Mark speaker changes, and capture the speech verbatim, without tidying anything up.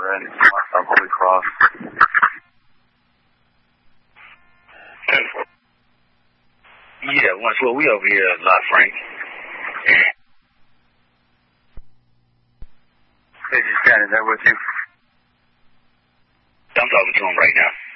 Speaker 1: and on Holy Cross.
Speaker 2: ten four. Yeah, once well, we over here at La Frank.
Speaker 1: Hey, just standing there with you.
Speaker 2: I'm talking to him right now.